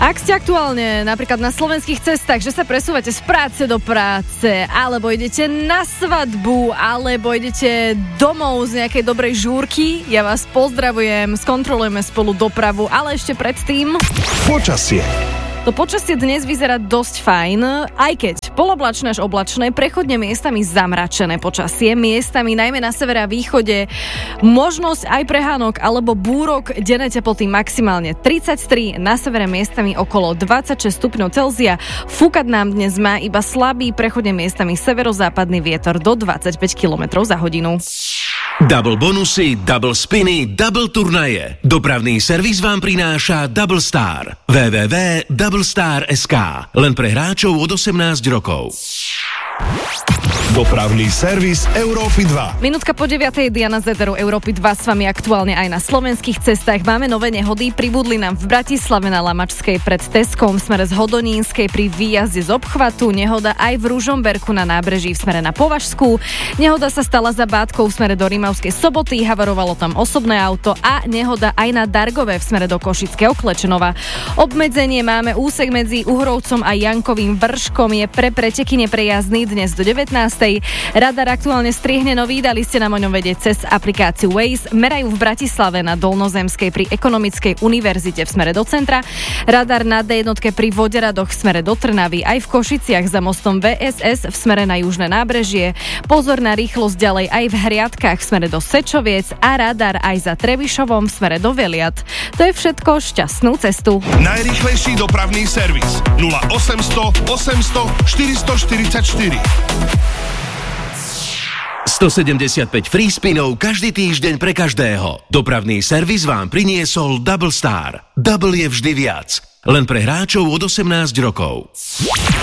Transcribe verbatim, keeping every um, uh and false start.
Ak ste aktuálne napríklad na slovenských cestách, že sa presúvate z práce do práce, alebo idete na svadbu, alebo idete domov z nejakej dobrej žúrky, ja vás pozdravujem, skontrolujeme spolu dopravu, ale ešte predtým... Počasie. To počasie dnes vyzerá dosť fajn, aj keď poloblačné až oblačné, prechodne miestami zamračené počasie, miestami najmä na severe a východe možnosť aj prehánok alebo búrok, denné teploty maximálne tridsaťtri, na severe miestami okolo dvadsaťšesť stupňov Celzia. Fúkať nám dnes má iba slabý, prechodne miestami severozápadný vietor do dvadsaťpäť kilometrov za hodinu. Double bonusy, double spiny, double turnaje. Dopravný servis vám prináša Double Star. w w w bodka double star bodka es ká. Len pre hráčov od osemnásť rokov. Dopravný servis Európy dva. Minútka po deviatej, Diana Zederu, Európy dva s vami aktuálne aj na slovenských cestách. Máme nové nehody, pribudli nám v Bratislave na Lamačskej pred Teskom v smere z Hodonínskej pri výjazde z obchvatu, nehoda aj v Ružomberku na nábreží v smere na Považskú. Nehoda sa stala za Bátkou v smere do Rimavskej Soboty, havarovalo tam osobné auto a nehoda aj na Dargové v smere do Košického Klečenova. Obmedzenie máme úsek medzi Uhrovcom a Jankovým Vrškom, je pre preteky neprejazdný dnes do devätnástej. Radar aktuálne strihne nový, dali ste nám o ňom vedieť cez aplikáciu Waze. Merajú v Bratislave na Dolnozemskej pri Ekonomickej univerzite v smere do centra. Radar na dé jednotke pri Voderadoch v smere do Trnavy, aj v Košiciach za mostom vé es es v smere na južné nábrežie. Pozor na rýchlosť ďalej aj v Hriadkách v smere do Sečoviec a radar aj za Trebišovom v smere do Veliat. To je všetko, šťastnú cestu. Najrýchlejší dopravný servis nula osemsto osemsto štyristo štyridsaťštyri. stosedemdesiatpäť free spinov každý týždeň pre každého. Dopravný servis vám priniesol Double Star. Double je vždy viac. Len pre hráčov od osemnásť rokov.